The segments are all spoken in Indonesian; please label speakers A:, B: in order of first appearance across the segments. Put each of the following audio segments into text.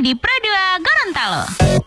A: di Pro 2 Gorontalo.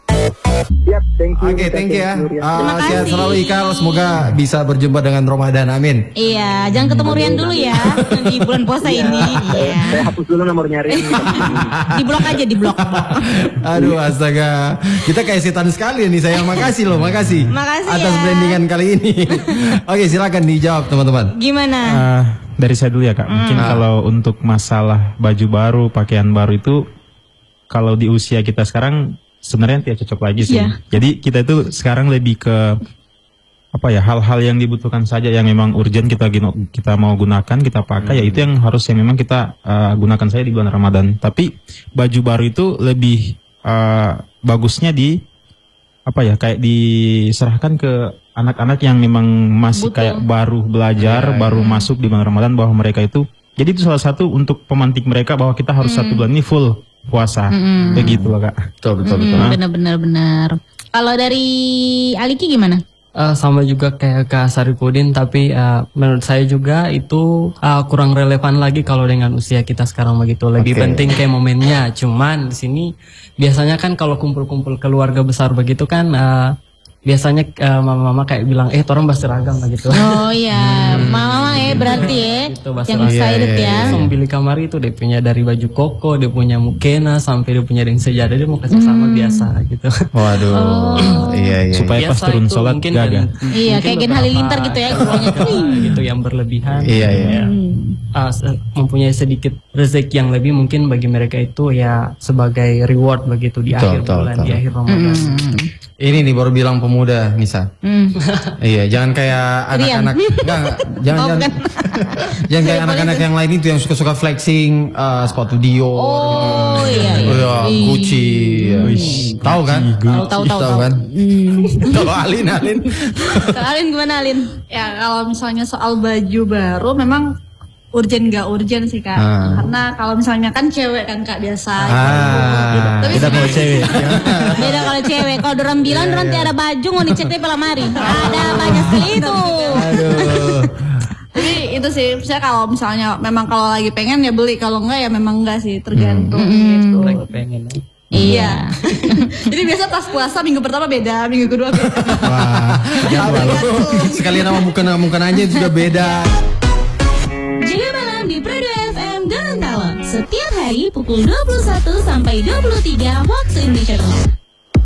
B: Yap, thank you.
C: Oke, thank you ya.
A: Terima
C: Sehat
A: kasih.
C: selalu Ikal, semoga bisa berjumpa dengan Ramadan, amin.
A: Iya, jangan ketemu Rian dulu ya di bulan puasa ini. Iya.
B: Saya hapus dulu nomornya Rian.
A: Di blok aja, di blok.
C: Aduh astaga, kita kayak setan sekali nih sayang. Makasih loh, makasih.
A: Makasih
C: atas
A: ya.
C: brandingan kali ini. Oke, silakan dijawab teman-teman.
A: Gimana?
D: Dari saya dulu ya Kak. Mungkin kalau untuk masalah baju baru, pakaian baru itu kalau di usia kita sekarang sebenarnya tidak cocok lagi sih.
A: Iya.
D: Jadi kita itu sekarang lebih ke apa ya, hal-hal yang dibutuhkan saja yang memang urgent kita mau gunakan, kita pakai, ya itu yang harus yang memang kita gunakan saja di bulan Ramadan. Tapi baju baru itu lebih bagusnya di apa ya, kayak diserahkan ke anak-anak yang memang masih kayak baru belajar, baru masuk di bulan Ramadan, bahwa mereka itu jadi itu salah satu untuk pemantik mereka bahwa kita harus satu bulan ini full puasa. Begitu loh Kak.
C: Betul.
A: Benar. Kalau dari Aliki gimana?
E: Sama juga kayak Kak Saripudin, tapi menurut saya juga itu kurang relevan lagi kalau dengan usia kita sekarang begitu. Lebih penting kayak momennya. Cuman di sini biasanya kan kalau kumpul-kumpul keluarga besar begitu kan biasanya mama-mama kayak bilang orang berseragam lah gitu.
A: Oh iya, mama berarti ya.
E: Gitu,
A: Yang excited ya.
E: Langsung beli kamar itu dia punya dari baju koko, dia punya mukena, sampai dia punya ring sejadah, dia mau kasih sama biasa gitu.
C: Waduh, iya.
D: Supaya pas
E: Biasa
D: turun
E: itu
D: sholat
E: mungkin
D: gagah.
A: Iya, kayak Gen Halilintar gitu ya.
E: Gitu yang berlebihan.
C: Iya.
E: Mempunyai sedikit rezeki yang lebih mungkin bagi mereka itu ya sebagai reward begitu di akhir bulan, di akhir Ramadan.
C: Ini nih baru bilang pemuda, Nisa. Iya, jangan kayak anak-anak. Enggak, jangan kayak anak-anak yang lain itu yang suka flexing sepatu Dior.
A: Oh iya.
C: Gucci. Tahu kan?
A: Tahu
C: kan? Kalau Alin.
A: Alin gimana Alin?
F: Ya kalau misalnya soal baju baru memang urgent gak urgent sih Kak. Karena kalau misalnya kan cewek kan Kak biasa. Tapi
D: Kita kalau cewek.
A: Beda kalau cewek. Kalau dorang bilang dorang tiada baju mau dicek di lemari. Ada banyak sekali itu.
C: Aduh.
F: Jadi itu sih, misalnya kalau misalnya memang kalau lagi pengen ya beli, kalau enggak ya memang enggak sih, tergantung gitu.
E: Lagi pengen.
A: Iya.
F: Jadi biasa pas puasa minggu pertama beda, minggu kedua beda.
C: Wah, sekalian nama muka aja sudah beda.
A: Jaga malam di Pro 2 FM Gorontalo. Setiap hari pukul 21 sampai 23 waktu Indonesia Tengah.